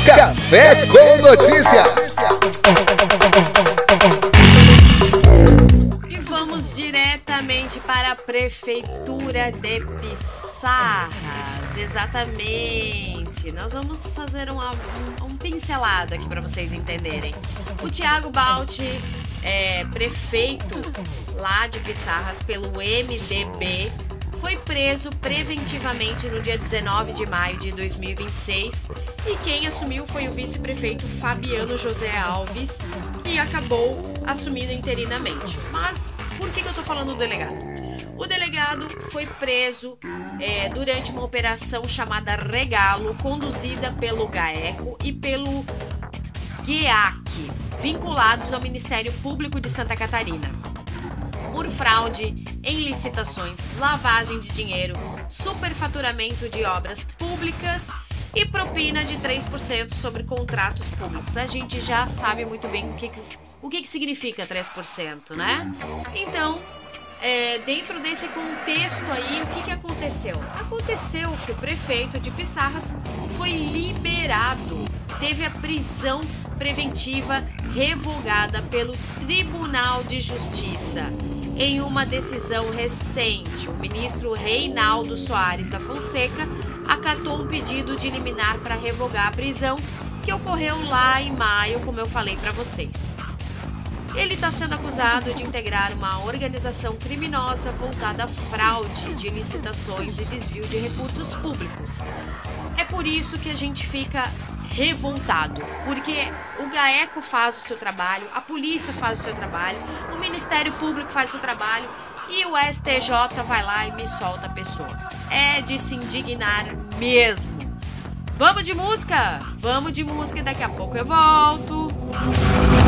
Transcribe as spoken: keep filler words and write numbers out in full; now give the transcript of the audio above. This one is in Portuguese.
Café com Notícias. E vamos diretamente para a Prefeitura de Pissarras. Exatamente. Nós vamos fazer uma, um, um pincelado aqui para vocês entenderem. O Thiago Baldi, é, prefeito lá de Pissarras pelo M D B, foi preso preventivamente no dia dezenove de maio de dois mil e vinte e seis e quem assumiu foi o vice-prefeito Fabiano José Alves, que acabou assumindo interinamente. Mas por que, que eu tô falando do delegado? O delegado foi preso é, durante uma operação chamada Regalo, conduzida pelo GAECO e pelo GEAC, vinculados ao Ministério Público de Santa Catarina, por fraude em licitações, lavagem de dinheiro, superfaturamento de obras públicas e propina de três por cento sobre contratos públicos. A gente já sabe muito bem o que, o que, que significa três por cento, né? Então, é, dentro desse contexto aí, o que, que aconteceu? Aconteceu que o prefeito de Pissarras foi liberado, teve a prisão preventiva revogada pelo Tribunal de Justiça. Em uma decisão recente, o ministro Reinaldo Soares da Fonseca acatou um pedido de liminar para revogar a prisão que ocorreu lá em maio, como eu falei para vocês. Ele está sendo acusado de integrar uma organização criminosa voltada à fraude de licitações e desvio de recursos públicos. É por isso que a gente fica revoltado, porque o GAECO faz o seu trabalho, a polícia faz o seu trabalho, o Ministério Público faz o seu trabalho e o S T J vai lá e me solta a pessoa. É de se indignar mesmo. Vamos de música? Vamos de música e daqui a pouco eu volto.